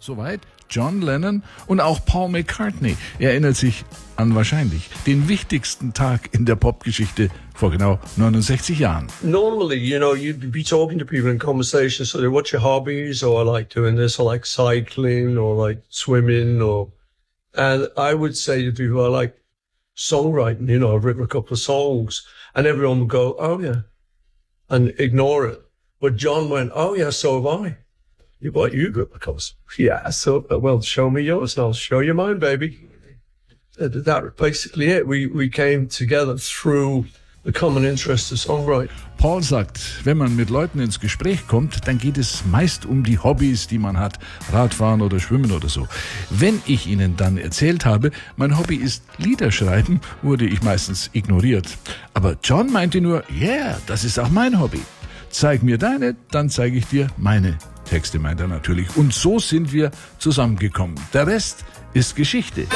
Soweit John Lennon und auch Paul McCartney erinnert sich an wahrscheinlich den wichtigsten Tag in der Popgeschichte vor genau 69 Jahren. Normally, you'd be talking to people in conversations, so what's your hobbies, or I like doing this, I like cycling, or like swimming, and I would say to people, I like songwriting, I've written a couple of songs, and everyone would go, oh yeah, and ignore it. But John went, oh yeah, so have I. What, you got because? Yeah, so, well, show me yours and I'll show you mine, baby. That basically it. We came together through the common interest of songwriting. Paul sagt, wenn man mit Leuten ins Gespräch kommt, dann geht es meist um die Hobbys, die man hat, Radfahren oder Schwimmen oder so. Wenn ich ihnen dann erzählt habe, mein Hobby ist Liederschreiben, wurde ich meistens ignoriert. Aber John meinte nur, yeah, das ist auch mein Hobby. Zeig mir deine, dann zeige ich dir meine. Texte meint er natürlich. Und so sind wir zusammengekommen. Der Rest ist Geschichte.